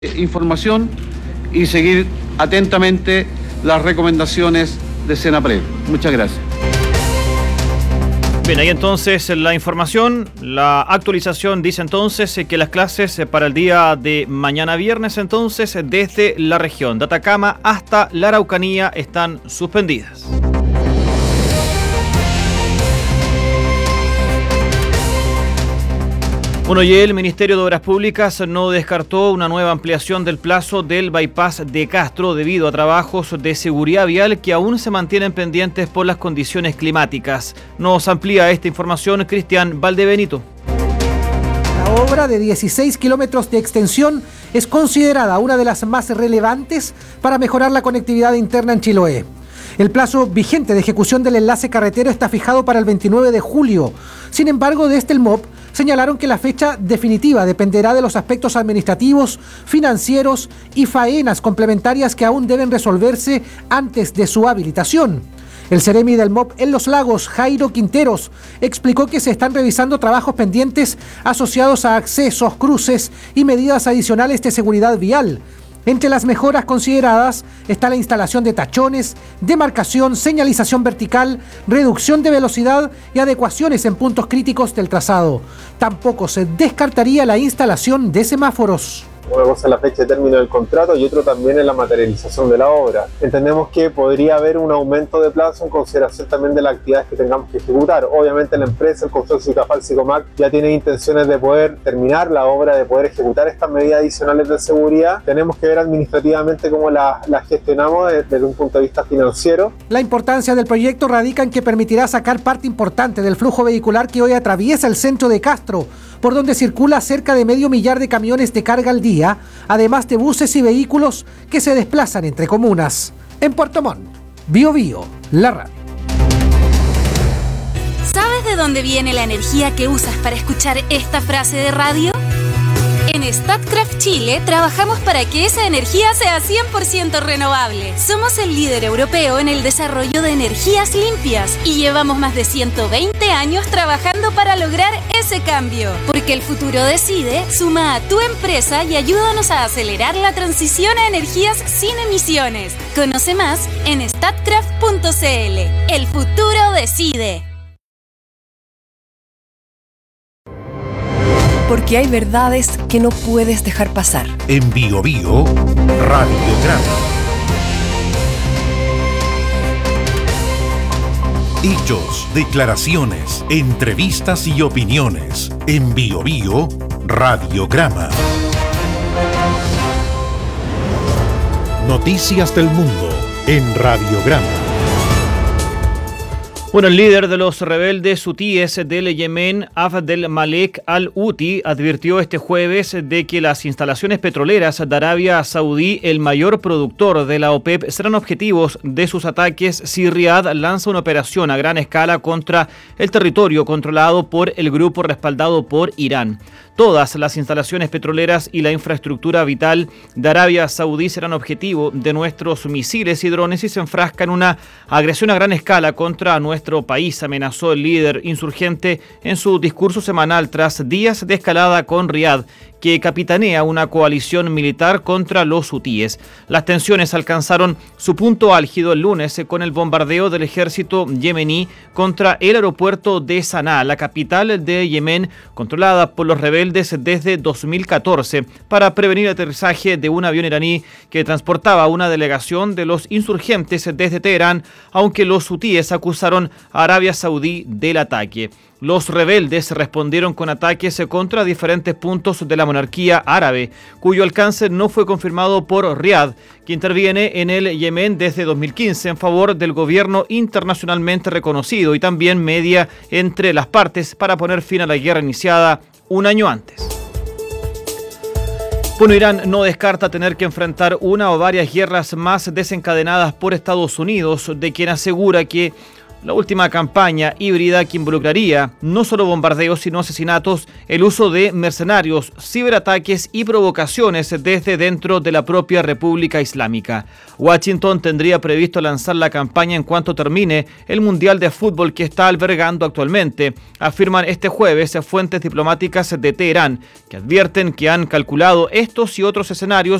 información y seguir atentamente las recomendaciones de Senapred. Muchas gracias. Bien, ahí entonces la información, la actualización dice entonces que las clases para el día de mañana viernes entonces desde la región de Atacama hasta la Araucanía están suspendidas. Bueno, y el Ministerio de Obras Públicas no descartó una nueva ampliación del plazo del bypass de Castro debido a trabajos de seguridad vial que aún se mantienen pendientes por las condiciones climáticas. Nos amplía esta información Cristian Valdebenito. La obra de 16 kilómetros de extensión es considerada una de las más relevantes para mejorar la conectividad interna en Chiloé. El plazo vigente de ejecución del enlace carretero está fijado para el 29 de julio. Sin embargo, desde el MOP señalaron que la fecha definitiva dependerá de los aspectos administrativos, financieros y faenas complementarias que aún deben resolverse antes de su habilitación. El Seremi del MOP en Los Lagos, Jairo Quinteros, explicó que se están revisando trabajos pendientes asociados a accesos, cruces y medidas adicionales de seguridad vial. Entre las mejoras consideradas está la instalación de tachones, demarcación, señalización vertical, reducción de velocidad y adecuaciones en puntos críticos del trazado. Tampoco se descartaría la instalación de semáforos. Una cosa es la fecha de término del contrato y otro también es la materialización de la obra. Entendemos que podría haber un aumento de plazo en consideración también de las actividades que tengamos que ejecutar. Obviamente la empresa, el consorcio Cafal-Sicomac, ya tiene intenciones de poder terminar la obra, de poder ejecutar estas medidas adicionales de seguridad. Tenemos que ver administrativamente cómo la gestionamos desde un punto de vista financiero. La importancia del proyecto radica en que permitirá sacar parte importante del flujo vehicular que hoy atraviesa el centro de Castro, por donde circula cerca de 500 millar de camiones de carga al día, además de buses y vehículos que se desplazan entre comunas. En Puerto Montt, Biobío, la radio. ¿Sabes de dónde viene la energía que usas para escuchar esta frase de radio? En Statkraft Chile trabajamos para que esa energía sea 100% renovable. Somos el líder europeo en el desarrollo de energías limpias y llevamos más de 120 años trabajando para lograr ese cambio. Porque el futuro decide, suma a tu empresa y ayúdanos a acelerar la transición a energías sin emisiones. Conoce más en statkraft.cl. El futuro decide. Porque hay verdades que no puedes dejar pasar. En Biobío, Radiograma. Hechos, declaraciones, entrevistas y opiniones. En Biobío, Radiograma. Noticias del mundo en Radiograma. Bueno, el líder de los rebeldes hutíes del Yemen, Abdel Malek al-Houthi, advirtió este jueves de que las instalaciones petroleras de Arabia Saudí, el mayor productor de la OPEP, serán objetivos de sus ataques si Riad lanza una operación a gran escala contra el territorio controlado por el grupo respaldado por Irán. Todas las instalaciones petroleras y la infraestructura vital de Arabia Saudí serán objetivo de nuestros misiles y drones si se enfrasca en una agresión a gran escala contra nuestro país, amenazó el líder insurgente en su discurso semanal tras días de escalada con Riad, que capitanea una coalición militar contra los hutíes. Las tensiones alcanzaron su punto álgido el lunes con el bombardeo del ejército yemení contra el aeropuerto de Sanaa, la capital de Yemen, controlada por los rebeldes desde 2014, para prevenir el aterrizaje de un avión iraní que transportaba una delegación de los insurgentes desde Teherán, aunque los hutíes acusaron a Arabia Saudí del ataque. Los rebeldes respondieron con ataques contra diferentes puntos de la monarquía árabe, cuyo alcance no fue confirmado por Riad, que interviene en el Yemen desde 2015 en favor del gobierno internacionalmente reconocido y también media entre las partes para poner fin a la guerra iniciada un año antes. Bueno, Irán no descarta tener que enfrentar una o varias guerras más desencadenadas por Estados Unidos, de quien asegura que la última campaña híbrida que involucraría no solo bombardeos, sino asesinatos, el uso de mercenarios, ciberataques y provocaciones desde dentro de la propia República Islámica. Washington tendría previsto lanzar la campaña en cuanto termine el Mundial de Fútbol que está albergando actualmente, afirman este jueves fuentes diplomáticas de Teherán, que advierten que han calculado estos y otros escenarios